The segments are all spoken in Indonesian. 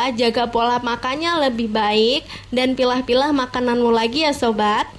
ya, jaga pola makannya lebih baik dan pilah-pilah makananmu lagi ya sobat.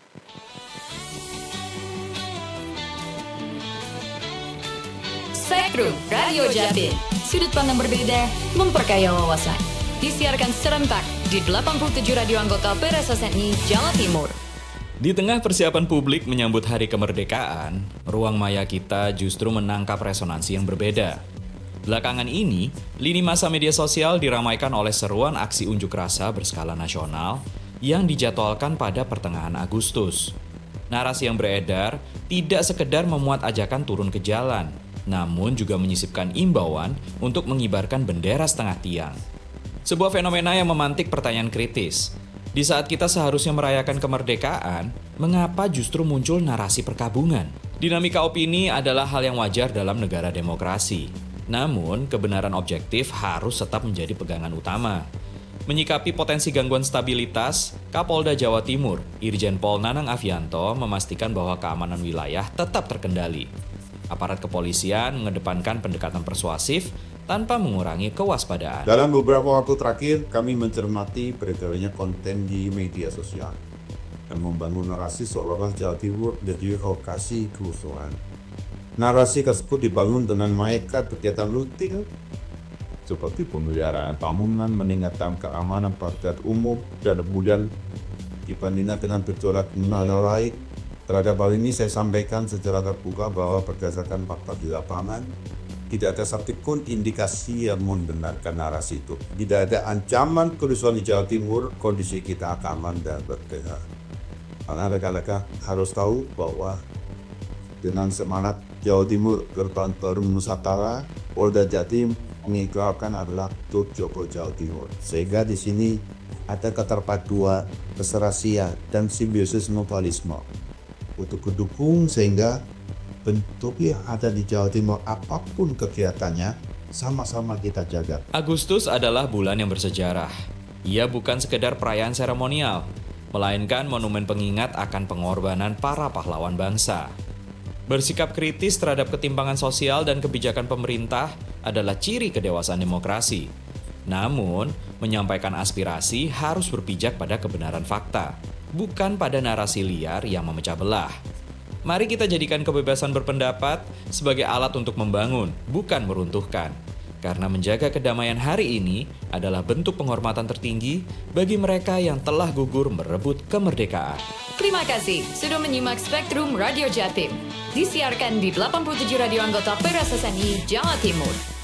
Spektrum Radio Jatim, sudut pandang berbeda, memperkaya wawasan. Disiarkan serentak di 87 radio anggota PRSSNI Jawa Timur. Di tengah persiapan publik menyambut Hari Kemerdekaan, ruang maya kita justru menangkap resonansi yang berbeda. Belakangan ini, lini masa media sosial diramaikan oleh seruan aksi unjuk rasa berskala nasional yang dijadwalkan pada pertengahan Agustus. Narasi yang beredar tidak sekedar memuat ajakan turun ke jalan, namun juga menyisipkan imbauan untuk mengibarkan bendera setengah tiang. Sebuah fenomena yang memantik pertanyaan kritis. Di saat kita seharusnya merayakan kemerdekaan, mengapa justru muncul narasi perkabungan? Dinamika opini adalah hal yang wajar dalam negara demokrasi. Namun, kebenaran objektif harus tetap menjadi pegangan utama. Menyikapi potensi gangguan stabilitas, Kapolda Jawa Timur, Irjen Pol Nanang Afianto, memastikan bahwa keamanan wilayah tetap terkendali. Aparat kepolisian mengedepankan pendekatan persuasif tanpa mengurangi kewaspadaan. Dalam beberapa waktu terakhir, kami mencermati beredarnya konten di media sosial dan membangun narasi seolah-olah Jawa Timur menjadi lokasi kerusuhan. Narasi tersebut dibangun dengan mengikat kegiatan rutin seperti pemeliharaan bangunan, meningkatkan keamanan pada umum, dan kemudian dibandingkan dengan bercorak lain. Terhadap hal ini saya sampaikan secara terbuka bahwa berdasarkan fakta di lapangan, tidak ada satupun indikasi yang membenarkan narasi itu. Tidak ada ancaman kerusuhan di Jawa Timur, kondisi kita aman dan berdaya. Karena rekan-rekan harus tahu bahwa dengan semangat Jawa Timur gerbang baru Nusantara, Polda Jatim mengikrarkan adalah Jopo Jawa Timur. Sehingga di sini ada keterpaduan, keserasian, dan simbiosis mutualisme untuk mendukung sehingga bentuk yang ada di Jawa Timur apapun kegiatannya sama-sama kita jaga. Agustus adalah bulan yang bersejarah. Ia bukan sekedar perayaan seremonial, melainkan monumen pengingat akan pengorbanan para pahlawan bangsa. Bersikap kritis terhadap ketimpangan sosial dan kebijakan pemerintah adalah ciri kedewasaan demokrasi. Namun, menyampaikan aspirasi harus berpijak pada kebenaran fakta, bukan pada narasi liar yang memecah belah. Mari kita jadikan kebebasan berpendapat sebagai alat untuk membangun, bukan meruntuhkan. Karena menjaga kedamaian hari ini adalah bentuk penghormatan tertinggi bagi mereka yang telah gugur merebut kemerdekaan. Terima kasih sudah menyimak Spektrum Radio Jatim. Disiarkan di 87 radio anggota PRSSNI Jawa Timur.